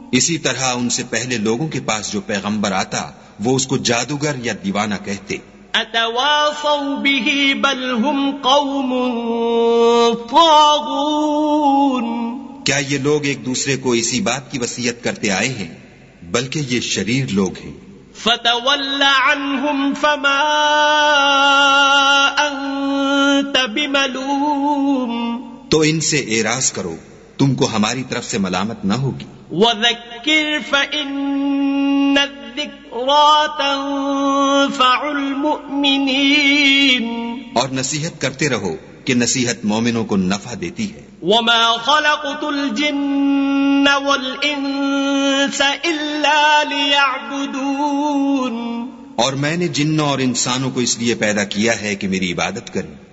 इसी तरह उनसे पहले लोगों के पास जो पैगंबर आता वो उसको जादूगर या दीवाना कहते। अतवासौ बिही बल हुम कौमुन तागून, क्या ये लोग एक दूसरे को इसी बात की वसीयत करते आए हैं, बल्कि ये शरीर लोग हैं। फतवल्ला अन्हुम फमा अंत बिमलूम, तो इनसे एराज करो, तुमको हमारी तरफ से मलामत न होगी। वज़क्किर फ़इन्न ज़िक्रा तंफ़उल मुअमिनीन, और नसीहत करते रहो कि नसीहत मोमिनों को नफा देती है। वमा ख़लक़तुल जिन्न वल इंस इल्ला लियअबुदून, और मैंने जिन्नों और इंसानों को इसलिए पैदा किया है कि मेरी इबादत करें।